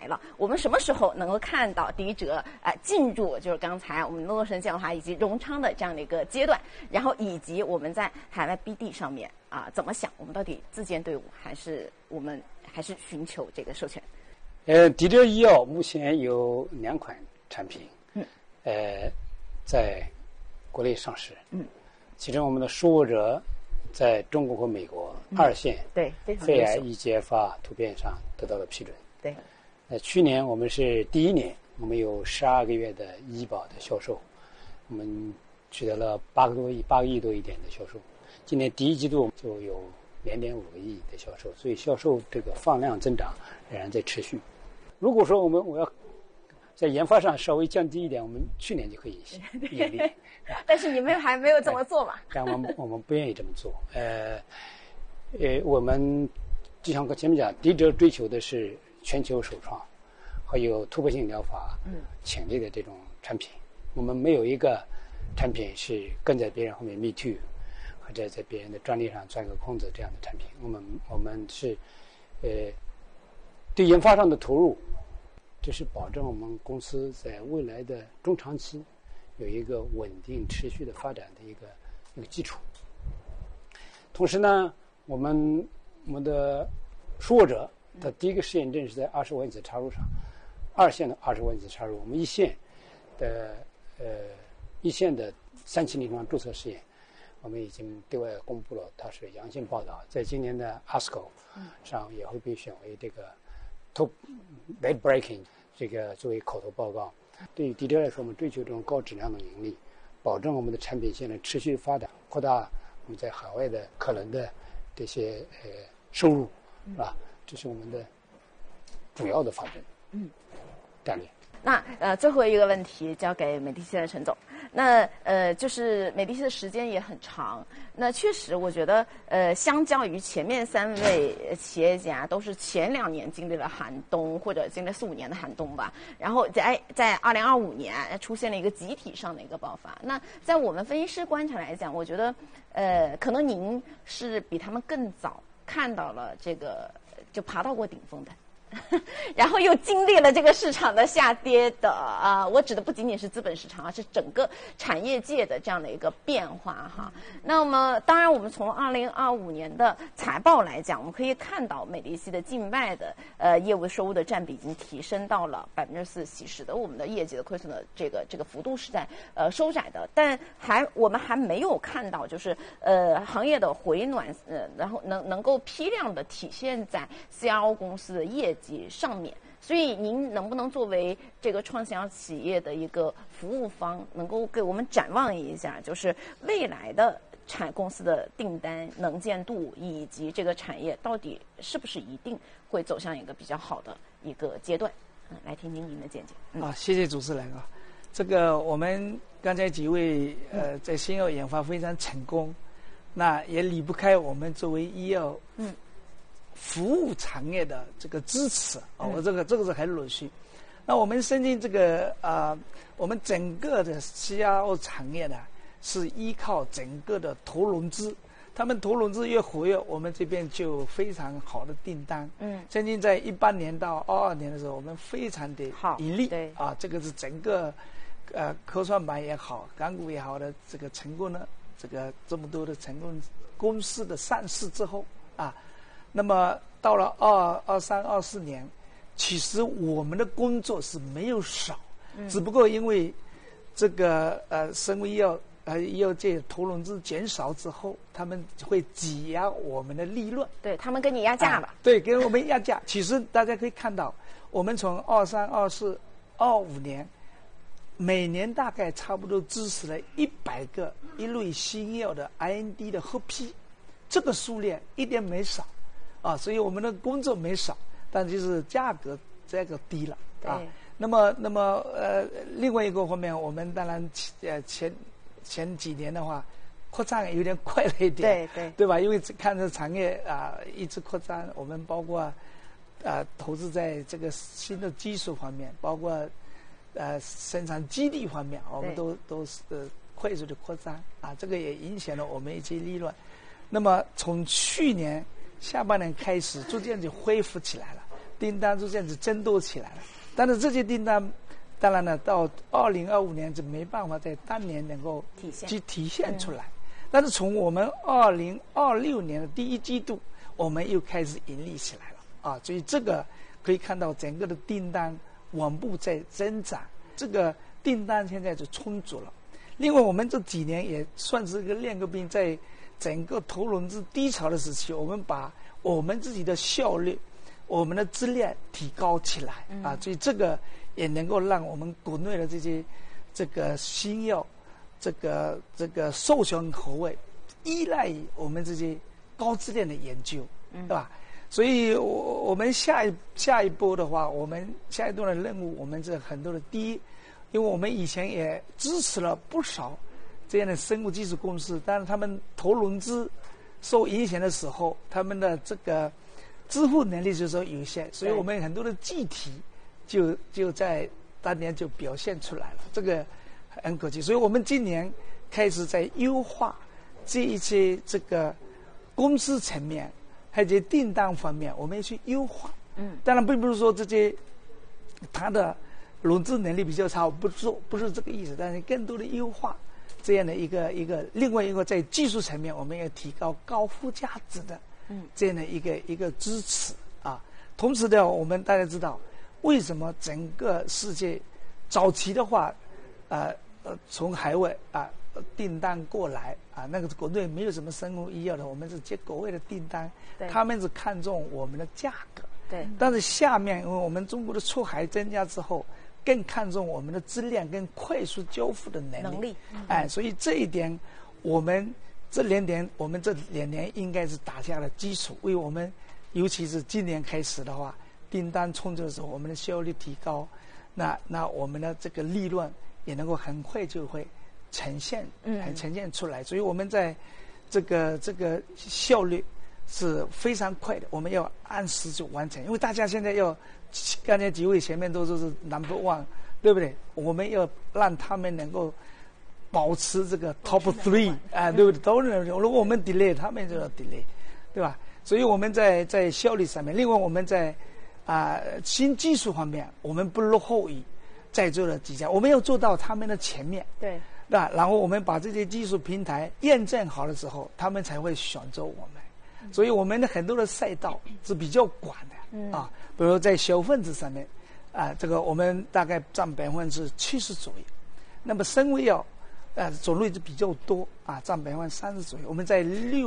了。我们什么时候能够看到迪哲进入就是刚才我们诺神讲的话以及荣昌的这样的一个阶段，然后以及我们在海外 BD 上面怎么想？我们到底自建队伍还是寻求这个授权？ 迪哲医药目前有2款产品，在国内上市，其中我们的舒沃哲在中国和美国2线对肺癌 EGFR 突变上得到了批准。 对， 去年我们是第1年，我们有12个月的医保的销售，我们取得了8个亿多一点的销售。今年第1季度就有2.5个亿的销售，所以销售这个放量增长仍然在持续。如果说我要在研发上稍微降低一点，我们去年就可以盈利。 但是你们还没有这么做嘛？ 但我们不愿意这么做。我们就像前面讲，迪哲追求的是全球首创，还有突破性疗法潜力的这种产品。我们没有一个产品是跟在别人后面 me too， 或者在别人的专利上钻个空子这样的产品。我们是对研发上的投入，这是保证我们公司在未来的中长期有一个稳定持续的发展的一个基础。同时呢，我们的舒沃哲的第1个试验证是在20万次插入上，2线的20万次插入，我们1线的3期临床注册试验，我们已经对外公布了，它是阳性报道，在今年的 ASCO 上也会被选为这个 late breaking 这个作为口头报告。对于迪哲来说，我们追求这种高质量的盈利，保证我们的产品线的持续发展，扩大我们在海外的可能的这些收入，是吧？这是我们的主要的发展战略。 那最后一个问题交给美的西的陈总。那就是美的西的时间也很长，那确实我觉得相较于前面3位企业家都是前2年经历了寒冬，或者经历4-5年的寒冬吧，然后在2025年出现了一个集体上的一个爆发。那在我们分析师观察来讲，我觉得可能您是比他们更早看到了这个，就爬到过顶峰的。然后又经历了这个市场的下跌的我指的不仅仅是资本市场，而是整个产业界的这样的一个变化哈。那么当然我们从2025年的财报来讲，我们可以看到美的西的境外的业务收入的占比已经提升到了4%，使得我们的业绩的亏损的这个幅度是在收窄的，但我们还没有看到就是行业的回暖然后能够批量的体现在 CRO 公司的业绩上面。所以您能不能作为这个创新药企业的一个服务方，能够给我们展望一下，就是未来的公司的订单能见度以及这个产业到底是不是一定会走向一个比较好的一个阶段？来听听您的见解。 谢谢主持人啊。这个我们刚才几位在新药研发非常成功，那也离不开我们作为医药服务产业的这个支持我这个是很陆续。那我们深圳这个我们整个的 CRO 产业呢，是依靠整个的投融资，他们投融资越活跃，我们这边就有非常好的订单。深圳在18年到22年的时候，我们非常的盈利。对这个是整个科创板也好，港股也好的这个成功呢，这么多的成功公司的上市之后那么到了23、24年，其实我们的工作是没有少，只不过因为这个生物医药医药界投融资减少之后，他们会挤压我们的利润。 对，他们跟你压价了。 对，跟我们压价。其实大家可以看到，我们从23、24、25年，每年大概差不多支持了100个一类新药的 IND 的合批，这个数量一点没少。所以我们的工作没少，但就是价格低了那么另外一个方面，我们当然前几年的话，扩张有点快了一点，对吧？因为看着产业一直扩张，我们包括投资在这个新的技术方面，包括生产基地方面，我们都是快速的扩张这个也影响了我们一些利润。那么从去年下半年开始，逐渐就恢复起来了。 订单就这样子增多起来了。但是这些订单，当然呢，到2025年就没办法在当年能够体现出来。但是从我们2026年的第一季度，我们又开始盈利起来了啊！所以这个可以看到整个的订单稳步在增长，这个订单现在就充足了。另外，我们这几年也算是一个练个兵，在整个投融资低潮的时期，我们把我们自己的效率、我们的质量提高起来啊！所以这个也能够让我们国内的这个新药。这个授权口味依赖于我们这些高质量的研究，对吧？所以我们下一波的话，我们下一段的任务，我们这很多的第一，因为我们以前也支持了不少这样的生物技术公司，但是他们投融资受影响的时候，他们的这个支付能力就是说有限，所以我们很多的计题就在当年就表现出来了，这个很可惜。所以我们今年开始在优化这一些这个公司层面还有这些订单方面，我们要去优化。当然并不是说这些它的融资能力比较差，不是这个意思，但是更多的优化这样的一个另外一个在技术层面，我们要提高高附加值的这样的一个支持啊。同时呢，我们大家知道为什么整个世界早期的话，从海外订单过来那个国内没有什么生物医药的，我们是接国外的订单，他们是看重我们的价格。 对。 但是下面因为我们中国的出海增加之后，更看重我们的质量跟快速交付的能力。所以这一点我们这2年应该是打下了基础，为我们尤其是今年开始的话，订单充足的时候，我们的效率提高，那我们的这个利润也能够很快就会呈现出来。所以我们在这个效率是非常快的，我们要按时就完成。因为大家现在刚才几位前面都是 No.1， 对不对？我们要让他们能够保持这个 Top 3对不对？都能。如果我们 delay， 他们就要 delay， 对吧？所以我们在效率上面，另外我们在新技术方面，我们不落后于在座的几家，我们要做到他们的前面。对。然后我们把这些技术平台验证好了之后，他们才会选择我们。所以我们的很多的赛道是比较广的比如在小分子上面这个我们大概占70%左右。那么生物药种类就比较多占30%左右。我们在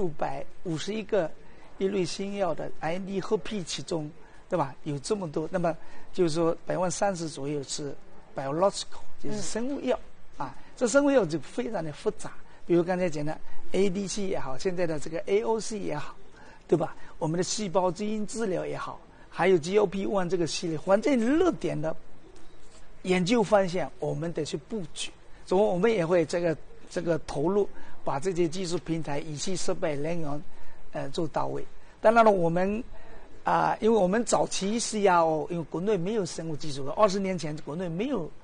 651个一类新药的 IND 合批其中，对吧？有这么多，那么就是说30%左右是 biological， 就是生物药这生物药就非常的复杂，比如刚才讲的 ADC 也好，现在的这个 AOC 也好，对吧？我们的细胞基因治疗也好，还有 GLP-1 这个系列，反正热点的研究方向我们得去布局。所以我们也会这个投入，把这些技术平台、仪器设备、人员做到位。当然了，我们因为我们早期CRO，因为国内没有生物技术，20年前国内没有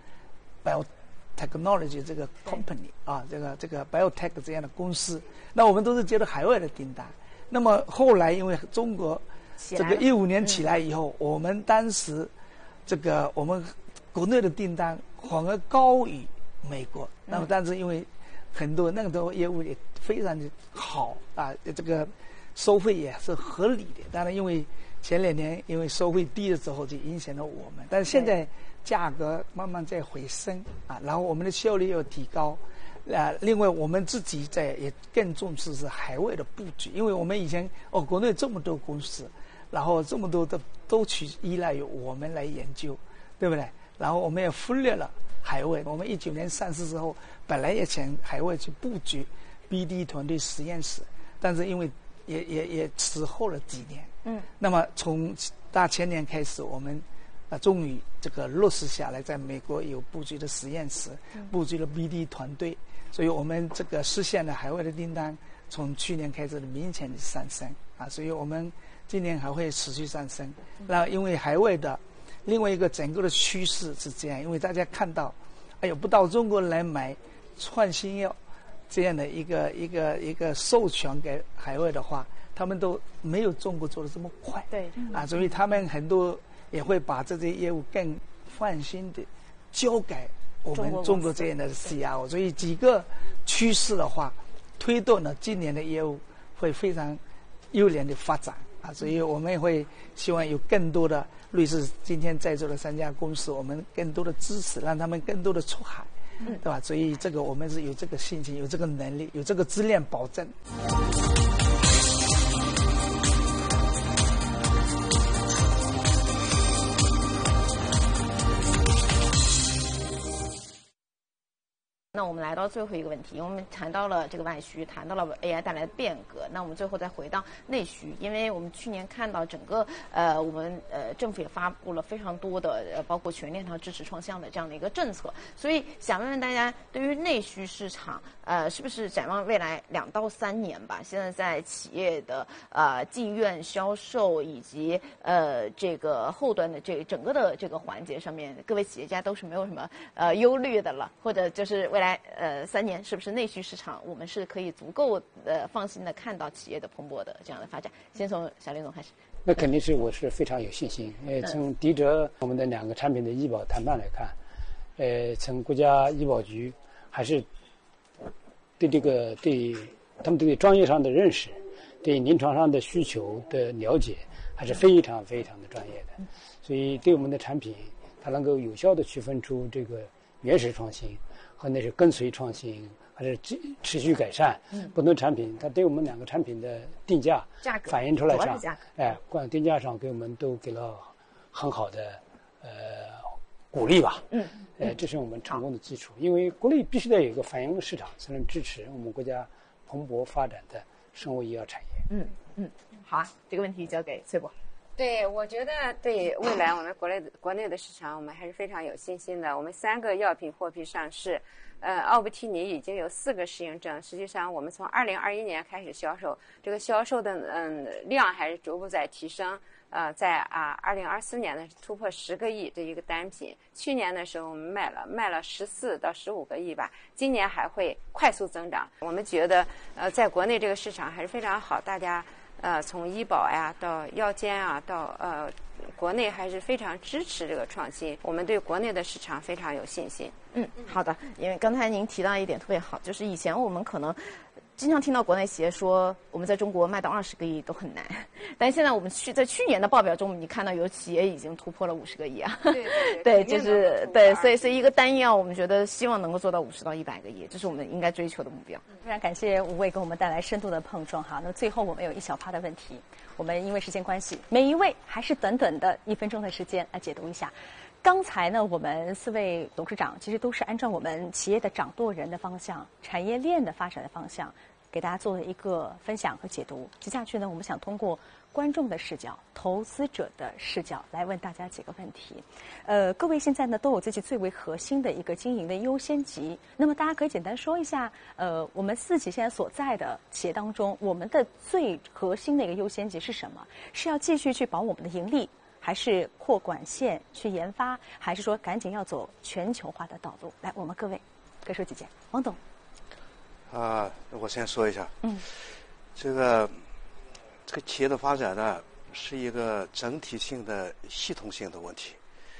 biotechnology 这个 company 这个 biotech 这样的公司，那我们都是接到海外的订单。那么后来因为中国这个15年起来以后，我们当时这个我们国内的订单反而高于美国。那么但是因为很多那个时候业务也非常的好这个收费也是合理的。当然因为前2年因为收费低了之后就影响了我们，但是现在价格慢慢在回升然后我们的效率要提高。另外我们自己也更重视是海外的布局，因为我们以前国内这么多公司，然后这么多的都去依赖于我们来研究，对不对？然后我们也忽略了海外。我们19年上市之后，本来也想海外去布局 BD 团队实验室，但是因为也迟后了几年。那么从前年开始，我们终于这个落实下来，在美国有布局的实验室，布局了 BD 团队，所以我们这个实现了海外的订单，从去年开始的明显的上升所以我们今年还会持续上升。那因为海外的另外一个整个的趋势是这样，因为大家看到，不到中国来买创新药这样的一个授权给海外的话，他们都没有中国做的这么快。对。所以他们很多也会把这些业务更放心的交给我们中国这样的 CRO。所以几个趋势的话，推动了今年的业务会非常优良的发展啊。所以我们也会希望有更多的类似今天在座的3家公司，我们更多的支持，让他们更多的出海。对吧？所以这个我们是有这个心情，有这个能力，有这个质量保证。 那我们来到最后一个问题，我们谈到了这个外需，谈到了 AI 带来的变革。那我们最后再回到内需，因为我们去年看到整个我们政府也发布了非常多的包括全链条支持创新的这样的一个政策，所以想问问大家，对于内需市场，是不是展望未来2到3年吧？现在在企业的进院销售以及这个后端的这整个的这个环节上面，各位企业家都是没有什么忧虑的了，或者就是未来3年是不是内需市场我们是可以足够放心的看到企业的蓬勃的这样的发展？先从小林总开始。 那肯定是我是非常有信心。从迪哲我们的2个产品的医保谈判来看，从国家医保局还是对他们对专业上的认识，对临床上的需求的了解，还是非常非常的专业的。所以对我们的产品，它能够有效的区分出这个原始创新和那是跟随创新还是持续改善。不同产品它对我们2个产品的定价反映出来上，光定价上给我们都给了很好的鼓励吧。这是我们成功的基础，因为国内必须得有一个反应市场，才能支持我们国家蓬勃发展的生物医药产业。 好啊，这个问题交给崔博。 对，我觉得对未来我们国内的市场，我们还是非常有信心的。我们3个药品获批上市，奥布替尼已经有4个适应症。实际上，我们从2021年开始销售，这个销售的量还是逐步在提升。在2024年呢突破10个亿这一个单品。去年的时候我们卖了14到15个亿吧，今年还会快速增长。我们觉得在国内这个市场还是非常好，大家从医保呀到药监啊到国内还是非常支持这个创新，我们对国内的市场非常有信心。 好的，因为刚才您提到一点特别好，就是以前我们可能经常听到国内企业说我们在中国卖到20个亿都很难，但现在我们在去年的报表中，你看到有企业已经突破了50个亿啊。对，就是对，所以一个单药，我们觉得希望能够做到50到100个亿，这是我们应该追求的目标。 非常感谢5位给我们带来深度的碰撞哈。那最后我们有一小趴的问题，我们因为时间关系，每一位还是短短的1分钟的时间来解读一下。刚才呢，我们4位董事长其实都是按照我们企业的掌舵人的方向、产业链的发展的方向，给大家做了一个分享和解读。接下去呢，我们想通过观众的视角、投资者的视角来问大家几个问题。各位现在呢都有自己最为核心的一个经营的优先级。那么大家可以简单说一下，我们自己现在所在的企业当中，我们的最核心的一个优先级是什么？是要继续去保我们的盈利，还是扩管线去研发，还是说赶紧要走全球化的道路？来，我们各位各说几件。王董。 我先说一下。这个企业的发展呢，是一个整体性的、系统性的问题。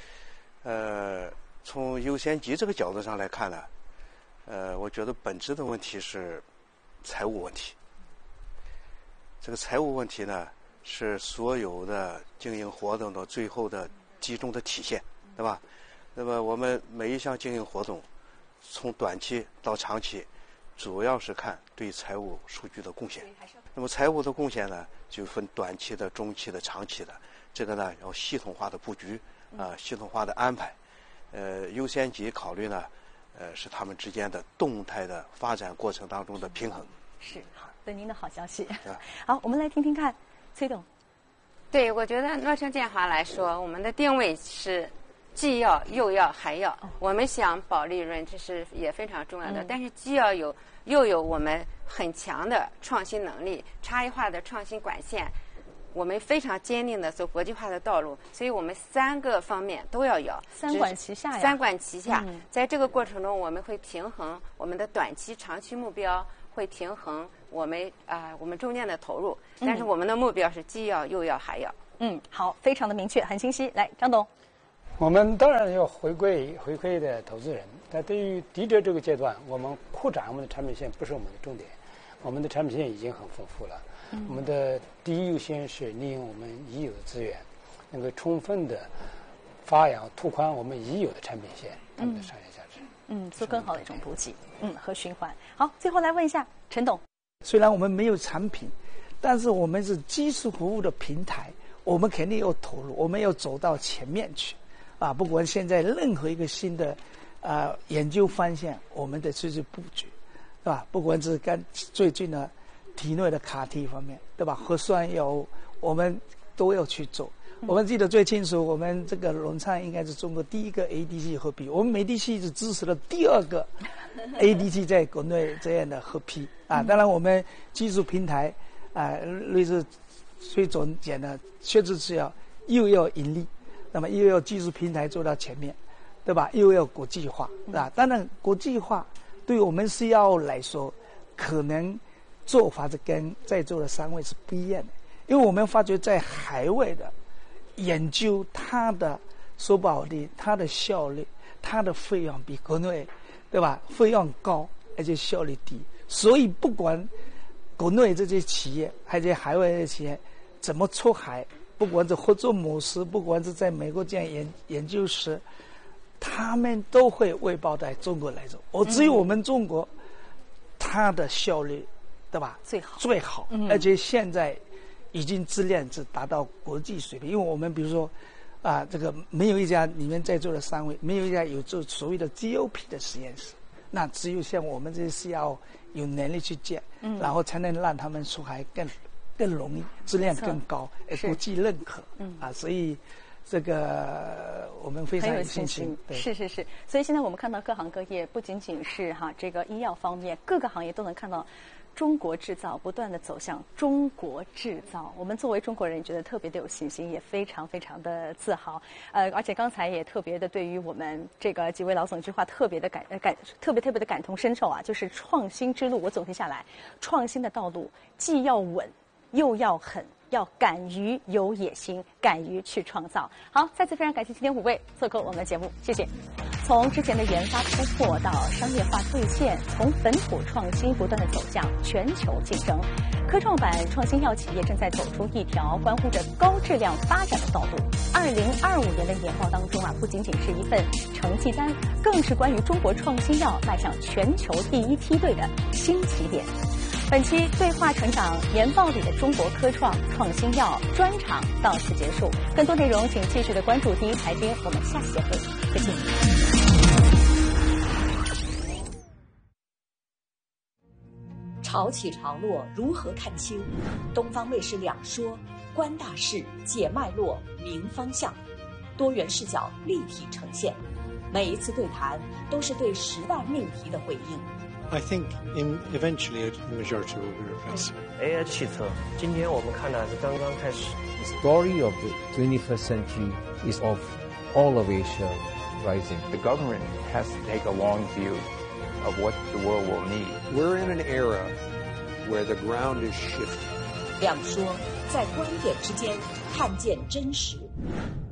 从优先级这个角度上来看呢，我觉得本质的问题是财务问题。这个财务问题呢，是所有的经营活动的最后的集中的体现，对吧？那么我们每一项经营活动，从短期到长期，主要是看对财务数据的贡献。那么财务的贡献呢，就分短期的、中期的、长期的。这个呢，要系统化的布局系统化的安排。优先级考虑呢，是他们之间的动态的发展过程当中的平衡。 是，好，对您的好消息。好，我们来听听看，崔董。 对，我觉得诺城建华来说，我们的定位是既要又要还要。我们想保利润，这是也非常重要的。但是既要有又有我们很强的创新能力、差异化的创新管线，我们非常坚定的走国际化的道路。所以我们3个方面都要有， 三管齐下呀。 三管齐下，在这个过程中，我们会平衡我们的短期、长期目标，会平衡我们中间的投入。但是我们的目标是既要又要还要。 好，非常的明确，很清晰。来，张董。 我们当然要回馈的投资人，但对于滴蔗这个阶段，我们扩展我们的产品线不是我们的重点，我们的产品线已经很丰富了。我们的第一优先是利用我们已有的资源，能够充分的发扬拓宽我们已有的产品线，他们的商业价值。 做更好的这种补给，和循环。好，最后来问一下陈董， 虽然我们没有产品，但是我们是技术服务的平台，我们肯定要投入，我们要走到前面去。不管现在任何一个新的研究方向，我们得去布局，对吧？不管是最近的体内的CAR-T方面，对吧？核酸药物我们都要去做。我们记得最清楚，我们这个农创应该是中国第一个 ADC 合批，我们美的系是支持了第二个 ADC 在国内这样的合批当然我们技术平台类似最总讲的，确实是又要盈利。那么又要技术平台做到前面，对吧？又要国际化，当然国际化对我们 CRO 来说，可能做法是跟在座的3位是不一样的，因为我们发觉在海外的研究，它的说不好听，它的效率、它的费用比国内，对吧？费用高，而且效率低，所以不管国内这些企业还是海外的企业怎么出海。不管是合作模式，不管是在美国这样研究时，他们都会外包在中国来做。只有我们中国，它的效率，对吧？最好，而且现在已经质量是达到国际水平。因为我们比如说，这个没有一家你们在座的3位，没有一家有做所谓的 GOP 的实验室，那只有像我们这些 CRO 有能力去建，然后才能让他们出海更容易，质量更高，国际认可所以这个我们非常有信心。 是。所以现在我们看到各行各业，不仅仅是这个医药方面，各个行业都能看到中国制造不断的走向中国制造。我们作为中国人，觉得特别的有信心，也非常非常的自豪。而且刚才也特别的对于我们这个几位老总一句话特别的特别的感同身受就是创新之路。我总结下来，创新的道路既要稳。又要狠，要敢于有野心，敢于去创造。好，再次非常感谢今天5位做客我们的节目，谢谢。从之前的研发突破到商业化兑现，从本土创新不断的走向全球竞争，科创板创新药企业正在走出一条关乎着高质量发展的道路。2025年的年报当中不仅仅是一份成绩单，更是关于中国创新药迈向全球第一梯队的新起点。本期对话成长年报里的中国科创创新药专场到此结束，更多内容请继续的关注第一财经，我们下期节目再见。 潮起潮落如何看清？东方卫视两说，观大势，解脉络，明方向，多元视角立体呈现。每一次对谈都是对时代命题的回应。 I think eventually the majority will be replaced. AI 汽车，今天我们看的是刚刚开始。 The story of the 21st century is of all of Asia rising. The government has to take a long view of what the world will need. We're in an era where the ground is shifting. 两说，在观点之间看见真实。